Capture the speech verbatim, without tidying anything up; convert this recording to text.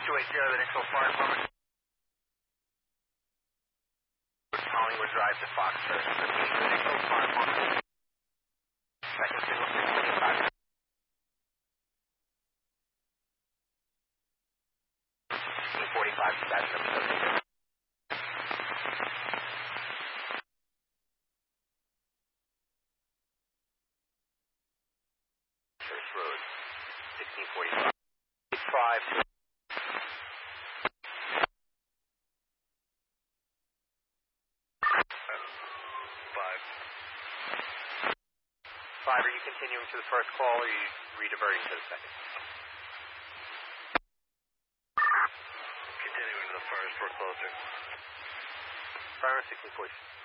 two eight zero, the Nixville Fire Department. Collingwood Drive to Foxhurst. Repeat, the Nixville Fire Department. Second signal six twenty-five. sixteen forty-five, that's number seven. Church Road, sixteen forty-five. Five. Five. Five, are you continuing to the first call or are you rediverting to the second? Continuing to the first, we're closer. Fire sixteen forty.